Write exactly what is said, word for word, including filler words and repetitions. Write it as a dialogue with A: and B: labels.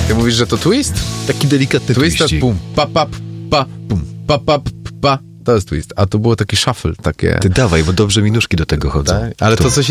A: Ty mówisz, że to twist?
B: Taki delikatny
A: Twist,
B: twistik.
A: pum, pa, pa, pa, pum, pa, pa, pa. To jest twist. A to było taki shuffle, takie...
B: Ty dawaj, bo dobrze mi nóżki do tego chodzą.
A: Tak? Ale to,
B: Tu.
A: coś